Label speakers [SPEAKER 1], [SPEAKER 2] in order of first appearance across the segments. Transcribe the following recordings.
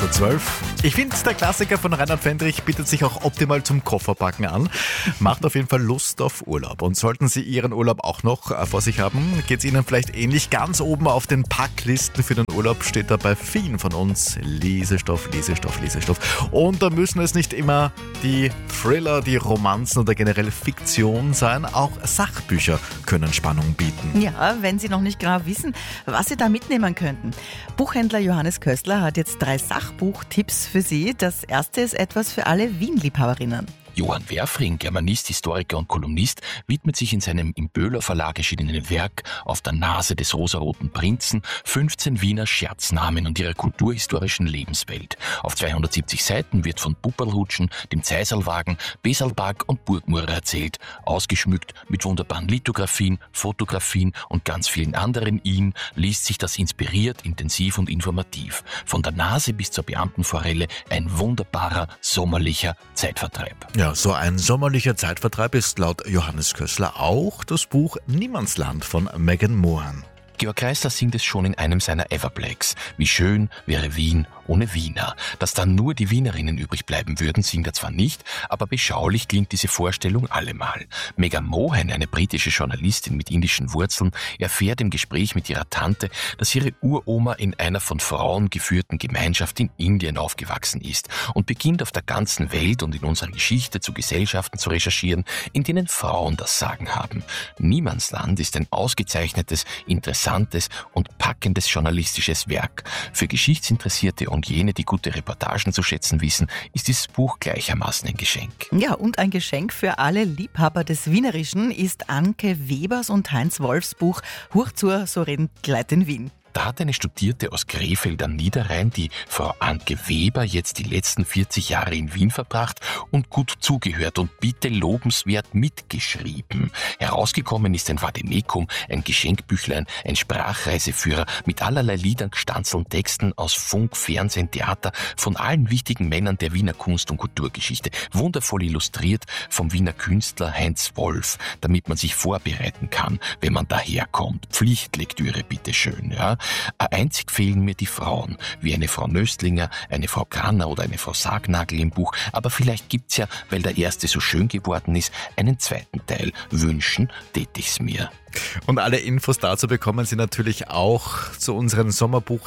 [SPEAKER 1] 8.12 Uhr. Ich finde, der Klassiker von Reinhard Fendrich bietet sich auch optimal zum Kofferpacken an. Macht auf jeden Fall Lust auf Urlaub. Und sollten Sie Ihren Urlaub auch noch vor sich haben, geht es Ihnen vielleicht ähnlich. Ganz oben auf den Packlisten für den Urlaub steht da bei vielen von uns Lesestoff, Lesestoff, Lesestoff. Und da müssen es nicht immer die Thriller, die Romanzen oder generell Fiktion sein. Auch Sachbücher können Spannung bieten.
[SPEAKER 2] Ja, wenn Sie noch nicht genau wissen, was Sie da mitnehmen könnten. Buchhändler Johannes Köstler hat jetzt 3 Sachbuchtipps für Sie. Das erste ist etwas für alle Wien-Liebhaberinnen.
[SPEAKER 3] Johann Werfring, Germanist, Historiker und Kolumnist, widmet sich in seinem im Böhler Verlag erschienenen Werk Auf der Nase des rosaroten Prinzen 15 Wiener Scherznamen und ihrer kulturhistorischen Lebenswelt. Auf 270 Seiten wird von Pupperlrutschen, dem Zeiserlwagen, Besalbag und Burgmurrer erzählt, ausgeschmückt mit wunderbaren Lithografien, Fotografien und ganz vielen anderen liest sich das inspiriert, intensiv und informativ. Von der Nase bis zur Beamtenforelle ein wunderbarer, sommerlicher Zeitvertreib.
[SPEAKER 1] Ja, so ein sommerlicher Zeitvertreib ist laut Johannes Köstler auch das Buch Niemandsland von Megan Mohan.
[SPEAKER 3] Georg Kreisler singt es schon in einem seiner Everplays. Wie schön wäre Wien ohne Wiener. Dass dann nur die Wienerinnen übrig bleiben würden, singt er zwar nicht, aber beschaulich klingt diese Vorstellung allemal. Megan Mohan, eine britische Journalistin mit indischen Wurzeln, erfährt im Gespräch mit ihrer Tante, dass ihre Uroma in einer von Frauen geführten Gemeinschaft in Indien aufgewachsen ist und beginnt auf der ganzen Welt und in unserer Geschichte zu Gesellschaften zu recherchieren, in denen Frauen das Sagen haben. Niemandsland ist ein ausgezeichnetes, interessantes und packendes journalistisches Werk. Für Geschichtsinteressierte und jene, die gute Reportagen zu schätzen wissen, ist dieses Buch gleichermaßen ein Geschenk.
[SPEAKER 2] Ja, und ein Geschenk für alle Liebhaber des Wienerischen ist Anke Webers und Heinz Wolfs Buch Huch zur, so reden die Leute in Wien.
[SPEAKER 3] Da hat eine Studierte aus Krefeld am Niederrhein, die Frau Anke Weber, jetzt die letzten 40 Jahre in Wien verbracht und gut zugehört und bitte lobenswert mitgeschrieben. Herausgekommen ist ein Vademecum, ein Geschenkbüchlein, ein Sprachreiseführer mit allerlei Liedern, gestanzelten Texten aus Funk, Fernsehen, Theater, von allen wichtigen Männern der Wiener Kunst- und Kulturgeschichte. Wundervoll illustriert vom Wiener Künstler Heinz Wolf, damit man sich vorbereiten kann, wenn man daherkommt. Pflichtlektüre, bitteschön, ja. Einzig fehlen mir die Frauen, wie eine Frau Nöstlinger, eine Frau Granner oder eine Frau Sargnagel im Buch. Aber vielleicht gibt's ja, weil der erste so schön geworden ist, einen zweiten Teil. Wünschen tät ich's mir.
[SPEAKER 1] Und alle Infos dazu bekommen Sie natürlich auch zu unseren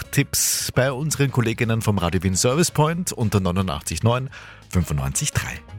[SPEAKER 1] Sommerbuchtipps bei unseren Kolleginnen vom Radio Wien Service Point unter 89.9 95.3.